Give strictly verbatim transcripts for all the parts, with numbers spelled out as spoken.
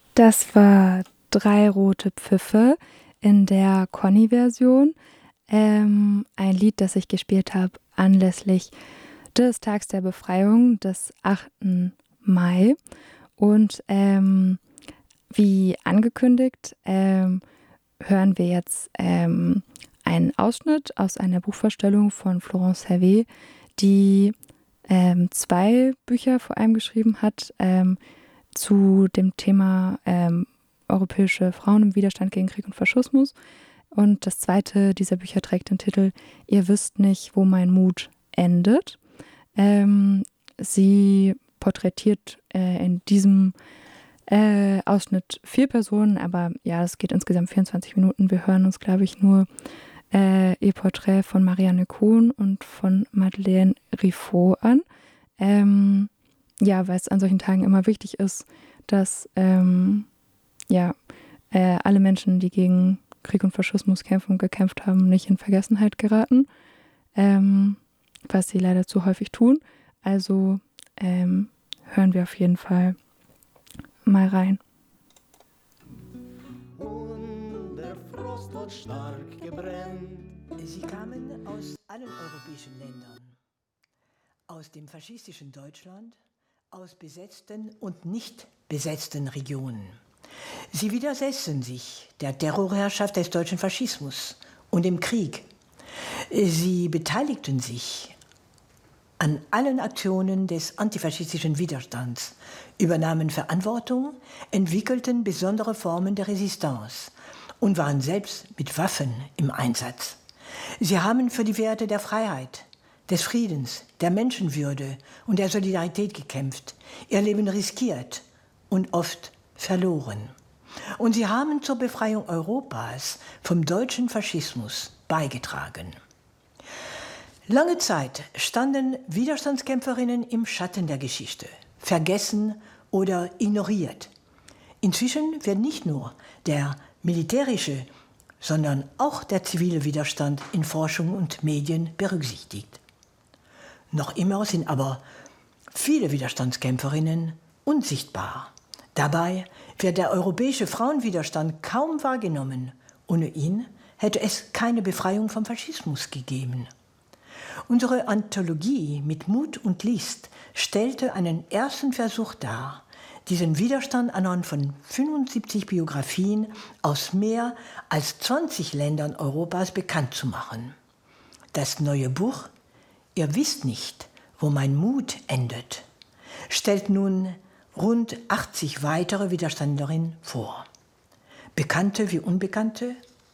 Das war Drei rote Pfiffe in der Conny-Version. Ähm, ein Lied, das ich gespielt habe anlässlich des Tags der Befreiung, des achten Mai. Und ähm, wie angekündigt, ähm, hören wir jetzt ähm, einen Ausschnitt aus einer Buchvorstellung von Florence Hervé, die ähm, zwei Bücher vor allem geschrieben hat ähm, zu dem Thema ähm, europäische Frauen im Widerstand gegen Krieg und Faschismus. Und das zweite dieser Bücher trägt den Titel Ihr wisst nicht, wo mein Mut endet. Ähm, sie porträtiert äh, in diesem äh, Ausschnitt vier Personen, aber ja, es geht insgesamt vierundzwanzig Minuten. Wir hören uns, glaube ich, nur äh, ihr Porträt von Marianne Kohn und von Madeleine Riffaut an. Ähm, ja, weil es an solchen Tagen immer wichtig ist, dass ähm, ja, äh, alle Menschen, die gegen Krieg und Faschismus kämpfen und gekämpft haben, nicht in Vergessenheit geraten, ähm, was sie leider zu häufig tun. Also ähm, hören wir auf jeden Fall mal rein. Und der Frost hat stark gebrennt. Sie kamen aus allen europäischen Ländern, aus dem faschistischen Deutschland, aus besetzten und nicht besetzten Regionen. Sie widersetzten sich der Terrorherrschaft des deutschen Faschismus und dem Krieg. Sie beteiligten sich an allen Aktionen des antifaschistischen Widerstands, übernahmen Verantwortung, entwickelten besondere Formen der Resistance und waren selbst mit Waffen im Einsatz. Sie haben für die Werte der Freiheit, des Friedens, der Menschenwürde und der Solidarität gekämpft, ihr Leben riskiert und oft verloren. Und sie haben zur Befreiung Europas vom deutschen Faschismus beigetragen. Lange Zeit standen Widerstandskämpferinnen im Schatten der Geschichte, vergessen oder ignoriert. Inzwischen wird nicht nur der militärische, sondern auch der zivile Widerstand in Forschung und Medien berücksichtigt. Noch immer sind aber viele Widerstandskämpferinnen unsichtbar. Dabei wird der europäische Frauenwiderstand kaum wahrgenommen. Ohne ihn hätte es keine Befreiung vom Faschismus gegeben. Unsere Anthologie mit Mut und List stellte einen ersten Versuch dar, diesen Widerstand anhand von fünfundsiebzig Biografien aus mehr als zwanzig Ländern Europas bekannt zu machen. Das neue Buch Ihr wisst nicht, wo mein Mut endet, stellt nun rund achtzig weitere Widerständlerinnen vor. Bekannte wie Unbekannte,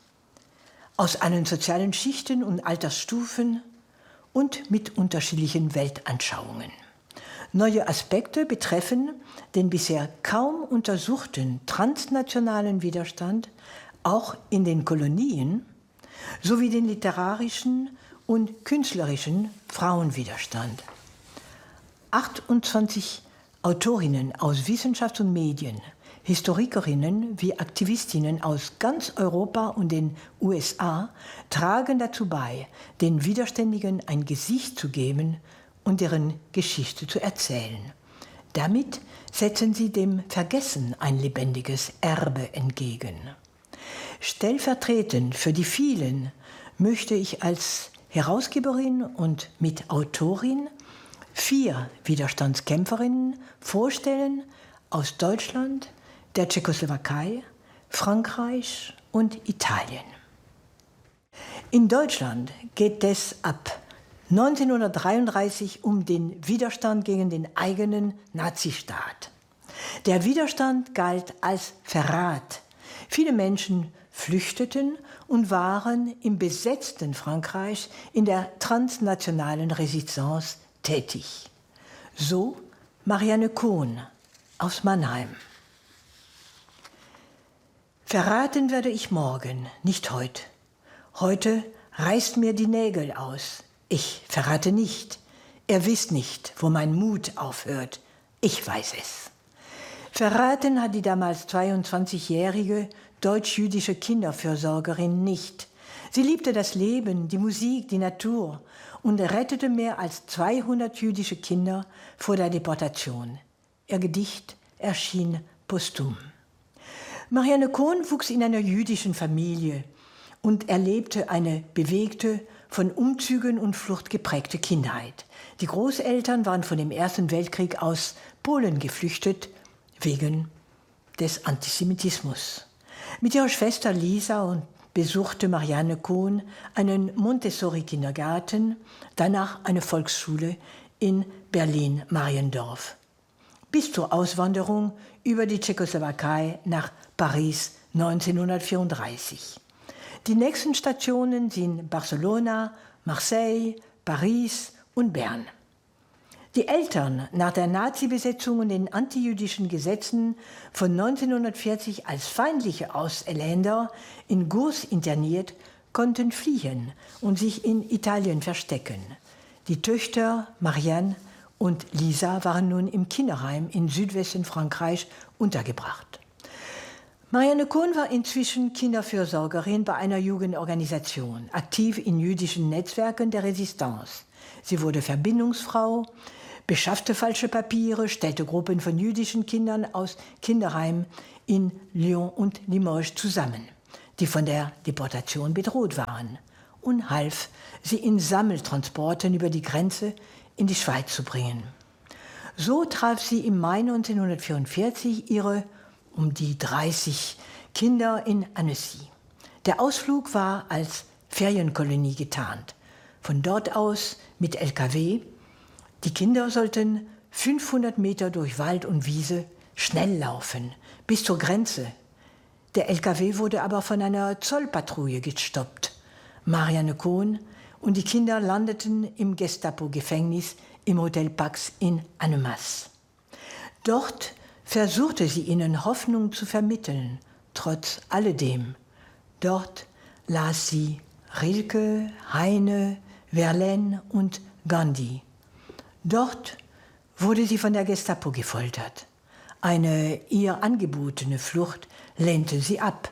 aus allen sozialen Schichten und Altersstufen und mit unterschiedlichen Weltanschauungen. Neue Aspekte betreffen den bisher kaum untersuchten transnationalen Widerstand auch in den Kolonien sowie den literarischen und künstlerischen Frauenwiderstand. achtundzwanzig Autorinnen aus Wissenschaft und Medien, Historikerinnen wie Aktivistinnen aus ganz Europa und den U S A tragen dazu bei, den Widerständigen ein Gesicht zu geben und deren Geschichte zu erzählen. Damit setzen sie dem Vergessen ein lebendiges Erbe entgegen. Stellvertretend für die vielen möchte ich als Herausgeberin und Mitautorin vier Widerstandskämpferinnen vorstellen aus Deutschland, der Tschechoslowakei, Frankreich und Italien. In Deutschland geht es ab neunzehnhundertdreiunddreißig um den Widerstand gegen den eigenen Nazistaat. Der Widerstand galt als Verrat. Viele Menschen flüchteten und waren im besetzten Frankreich in der transnationalen Resistance tätig. So Marianne Kohn aus Mannheim. Verraten werde ich morgen, nicht heut. Heute reißt mir die Nägel aus. Ich verrate nicht. Ihr wisst nicht, wo mein Mut aufhört. Ich weiß es. Verraten hat die damals zweiundzwanzigjährige deutsch-jüdische Kinderfürsorgerin nicht. Sie liebte das Leben, die Musik, die Natur und rettete mehr als zweihundert jüdische Kinder vor der Deportation. Ihr Gedicht erschien posthum. Marianne Cohn wuchs in einer jüdischen Familie und erlebte eine bewegte, von Umzügen und Flucht geprägte Kindheit. Die Großeltern waren von dem Ersten Weltkrieg aus Polen geflüchtet, wegen des Antisemitismus. Mit ihrer Schwester Lisa und besuchte Marianne Cohn einen Montessori-Kindergarten, danach eine Volksschule in Berlin-Mariendorf. Bis zur Auswanderung über die Tschechoslowakei nach Paris neunzehnhundertvierunddreißig. Die nächsten Stationen sind Barcelona, Marseille, Paris und Bern. Die Eltern, nach der Nazi-Besetzung und den antijüdischen Gesetzen von neunzehnhundertvierzig als feindliche Ausländer in Gurs interniert, konnten fliehen und sich in Italien verstecken. Die Töchter Marianne und Lisa waren nun im Kinderheim in Südwesten Frankreich untergebracht. Marianne Cohn war inzwischen Kinderfürsorgerin bei einer Jugendorganisation, aktiv in jüdischen Netzwerken der Resistance. Sie wurde Verbindungsfrau, beschaffte falsche Papiere, stellte Gruppen von jüdischen Kindern aus Kinderheimen in Lyon und Limoges zusammen, die von der Deportation bedroht waren, und half, sie in Sammeltransporten über die Grenze in die Schweiz zu bringen. So traf sie im Mai neunzehnhundertvierundvierzig ihre um die dreißig Kinder in Annecy. Der Ausflug war als Ferienkolonie getarnt. Von dort aus mit L K W. Die Kinder sollten fünfhundert Meter durch Wald und Wiese schnell laufen, bis zur Grenze. Der L K W wurde aber von einer Zollpatrouille gestoppt. Marianne Cohn und die Kinder landeten im Gestapo-Gefängnis im Hotel Pax in Annemasse. Dort versuchte sie ihnen Hoffnung zu vermitteln, trotz alledem. Dort las sie Rilke, Heine, Verlaine und Gandhi. Dort wurde sie von der Gestapo gefoltert. Eine ihr angebotene Flucht lehnte sie ab.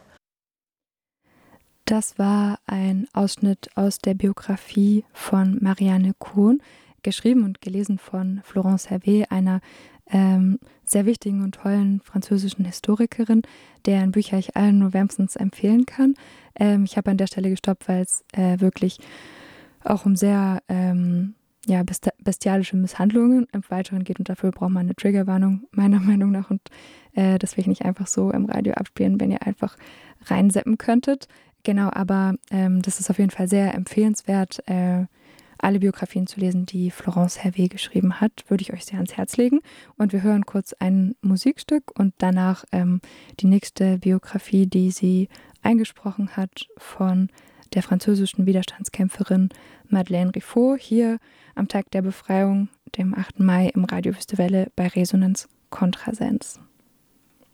Das war ein Ausschnitt aus der Biografie von Marianne Cohn, geschrieben und gelesen von Florence Hervé, einer ähm, sehr wichtigen und tollen französischen Historikerin, deren Bücher ich allen nur wärmstens empfehlen kann. Ähm, ich habe an der Stelle gestoppt, weil es äh, wirklich auch um sehr ähm, ja, besti- bestialische Misshandlungen im Weiteren geht und dafür braucht man eine Triggerwarnung, meiner Meinung nach. Und äh, das will ich nicht einfach so im Radio abspielen, wenn ihr einfach reinseppen könntet. Genau, aber ähm, das ist auf jeden Fall sehr empfehlenswert, äh, alle Biografien zu lesen, die Florence Hervé geschrieben hat, würde ich euch sehr ans Herz legen. Und wir hören kurz ein Musikstück und danach ähm, die nächste Biografie, die sie eingesprochen hat, von der französischen Widerstandskämpferin Madeleine Riffaut, hier am Tag der Befreiung, dem achten Mai im Radio Wüste Welle bei Resonanz Kontrasens.